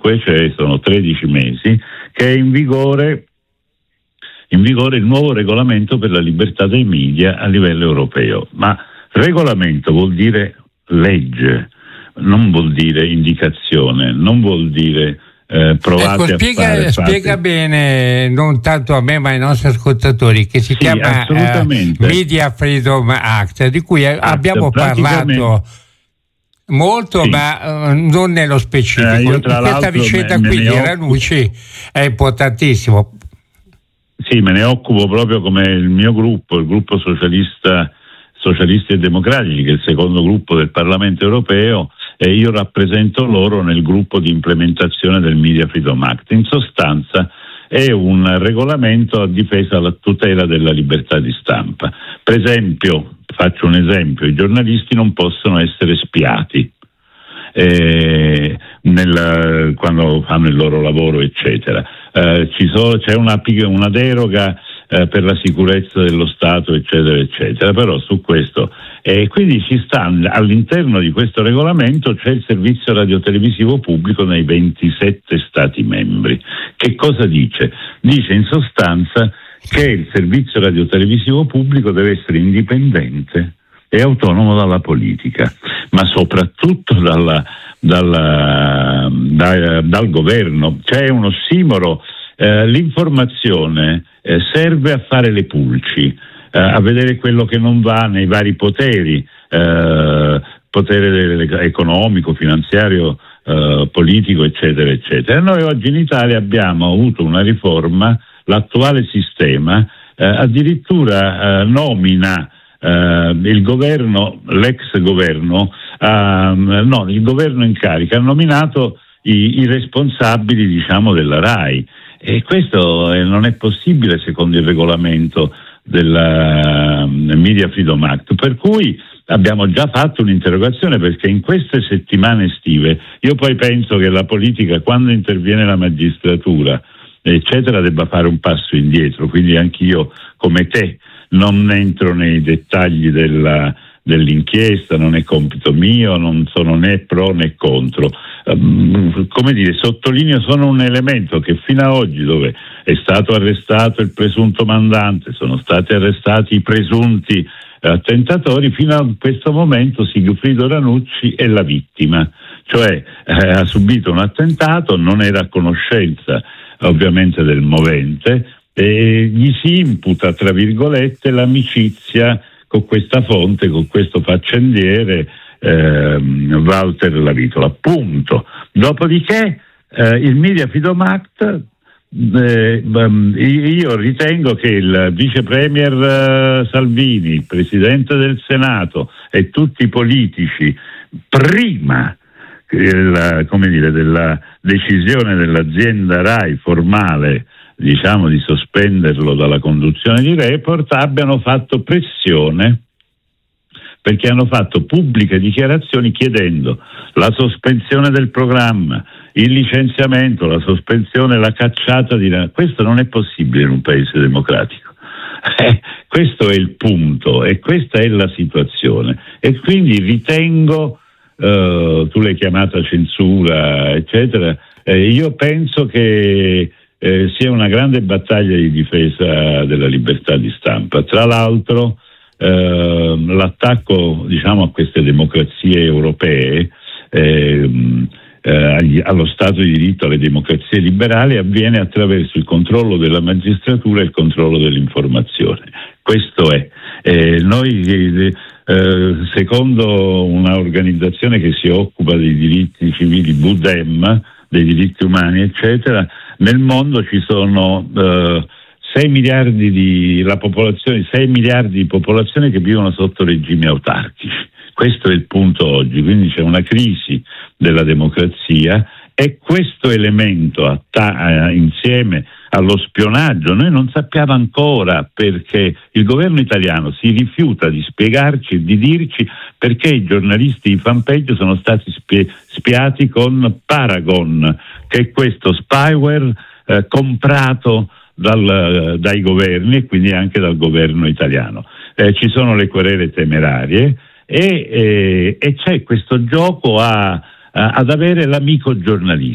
2005, cioè sono 13 mesi, che è in vigore il nuovo regolamento per la libertà dei media a livello europeo. Ma regolamento vuol dire legge, non vuol dire indicazione, non vuol dire provate a fare. Spiega bene, non tanto a me ma ai nostri ascoltatori, che si chiama Media Freedom Act, di cui abbiamo parlato molto, sì, ma non nello specifico. In questa vicenda qui di Ranucci è importantissimo. Sì, me ne occupo proprio come il mio gruppo, il gruppo Socialisti e Democratici, che è il secondo gruppo del Parlamento europeo, e io rappresento loro nel gruppo di implementazione del Media Freedom Act. In sostanza è un regolamento a difesa, alla tutela della libertà di stampa. Per esempio, faccio un esempio, i giornalisti non possono essere spiati quando fanno il loro lavoro, eccetera. C'è una deroga per la sicurezza dello Stato, eccetera, eccetera, però su questo quindi ci sta all'interno di questo regolamento c'è il servizio radiotelevisivo pubblico nei 27 Stati membri. Che cosa dice? Dice in sostanza che il servizio radiotelevisivo pubblico deve essere indipendente e autonomo dalla politica, ma soprattutto dal governo. C'è un ossimoro, l'informazione serve a fare le pulci, a vedere quello che non va nei vari poteri, potere economico, finanziario, politico, eccetera, eccetera. Noi oggi in Italia abbiamo avuto una riforma, l'attuale sistema addirittura nomina il governo, l'ex governo, il governo in carica ha nominato i responsabili, diciamo, della RAI, e questo non è possibile secondo il regolamento del Media Freedom Act, per cui abbiamo già fatto un'interrogazione, perché in queste settimane estive io poi penso che la politica, quando interviene la magistratura eccetera, debba fare un passo indietro, quindi anch'io come te non entro nei dettagli dell'inchiesta, non è compito mio, non sono né pro né contro. Come dire, sottolineo solo un elemento, che fino a oggi, dove è stato arrestato il presunto mandante, sono stati arrestati i presunti attentatori, fino a questo momento Sigfrido Ranucci è la vittima, cioè ha subito un attentato, non era a conoscenza ovviamente del movente, e gli si imputa, tra virgolette, l'amicizia con questa fonte, con questo faccendiere Walter Lavitola, punto. Dopodiché il Media Freedom Act, io ritengo che il vice premier Salvini, il presidente del Senato e tutti i politici, prima della decisione dell'azienda RAI formale, diciamo, di sospenderlo dalla conduzione di Report, abbiano fatto pressione, perché hanno fatto pubbliche dichiarazioni chiedendo la sospensione del programma, il licenziamento, la sospensione, la cacciata questo non è possibile in un paese democratico. Questo è il punto e questa è la situazione, e quindi ritengo, tu l'hai chiamata censura, eccetera, io penso che sia una grande battaglia di difesa della libertà di stampa. Tra l'altro l'attacco, diciamo, a queste democrazie europee, allo Stato di diritto, alle democrazie liberali, avviene attraverso il controllo della magistratura e il controllo dell'informazione. Questo è. Noi, secondo una organizzazione che si occupa dei diritti civili, Budem, dei diritti umani, eccetera, nel mondo ci sono 6 miliardi di popolazione che vivono sotto regimi autarchici. Questo è il punto oggi, quindi c'è una crisi della democrazia, e questo elemento insieme allo spionaggio, noi non sappiamo ancora perché il governo italiano si rifiuta di spiegarci e di dirci perché i giornalisti di Fanpage sono stati spiati con Paragon, che è questo spyware comprato dai governi, e quindi anche dal governo italiano. Ci sono le querele temerarie e c'è questo gioco ad avere l'amico giornalista.